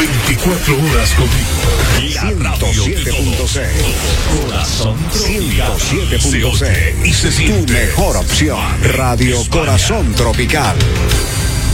24 horas contigo. La radio de 107.6. Corazón Tropical. 107.6. Y se siente. Tu mejor opción. Radio Corazón Tropical.